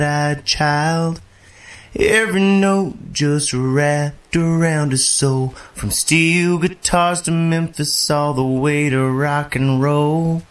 eyed child. Every note just wrapped around his soul, from steel guitars to Memphis all the way to rock and roll.